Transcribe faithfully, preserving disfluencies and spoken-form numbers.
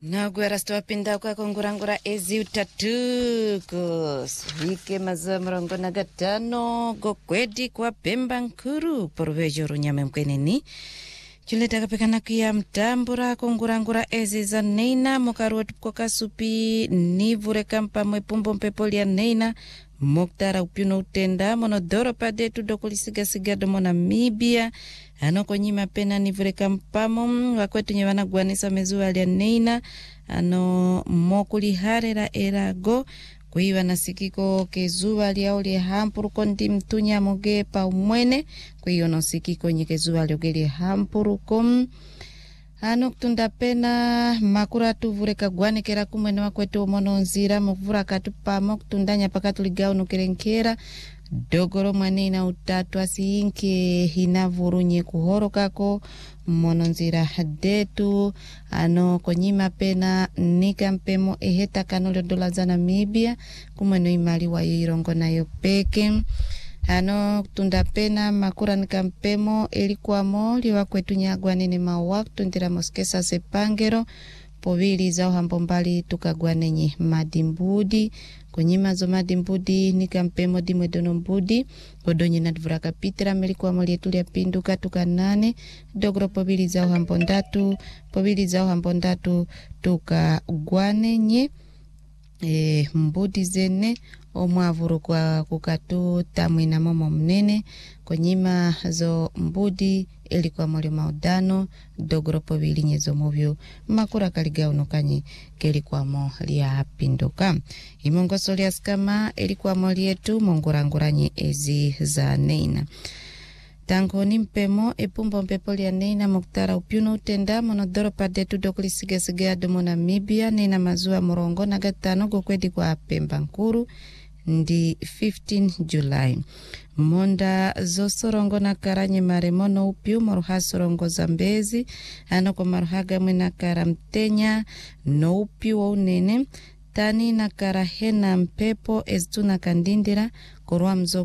Na gwera stwapinda kwa kongurangura ezi utatuko Swike mazamrongo na gatano Gokwedi kwa pemba nkuru Porvejo runyame mkweneni Chuleta kapekana kia mtambura Kongurangura ezi za neina Mokaruwa tuko kasupi Nivure kampa mwepumbo mpepolia neina Moktara upiuno utenda Monodoro padetu dokulisiga sigado mona Namibia Ano konyima pena nivure kampamo Wakwetu nyewana guanisa mezuwa alia neina Ano mokuli harera erago Kuhiwa nasikiko kezuwa alia oli hampuru kondi mtunya moge pa umwene Kuhiwa nasikiko nye kezuwa alia oli hampuru kom Ano kutunda pena makura tuvure kagwane kera kumwene wakwetu umono nzira Muvura katupamo kutundanya pakatuligao nukerenkera Dogoro mwanina utatu asiinke hinavuru nye kuhoro kako mononzira hadetu ano konyima pena nika mpemo eheta kanolo dola za Namibia kumweno imali wa irongo na yopeke ano tunda pena makura nika mpemo ilikuwa mo liwa kwetu nyagwa nene mawaktu ndira moskesa sepangero povili zao hambombali tukagwane nye madimbudi Kunyima zo madimbudi nika mpemo dimwe dono mbudi Kodonye na dvura kapitera melikuwa molietulia pinduka tuka nane Dogro pobili zao hambondatu Pobili zao hambondatu tuka gwane nye e, mbudi zene Omwavuru kwa kukatu tamwe na momo mnene Kunyima zo mbudi Ilikuwa moli maudano Dogro pobili nye zo movyo Makura kaliga unokanyi Kilikuwa mo liya pinduka Imongo solia skama Ilikuwa moli yetu Monguranguranyi ezi za neina Tango ni mpemo Epumbo mpepoli ya neina Muktara upiuno utenda Monodoro padetu dokuli sige sige adomo Namibia Neina mazua morongo Nagatano gokwedi kwa pemba nkuru Ndi fifteenth July Monda zo sorongo na karanye maremono upiu Moruha sorongo zambezi Ano kwa maruhaga mwena karamtenya No upiu wa unene Tani na karahena mpepo Estu na kandindira Korwa mzo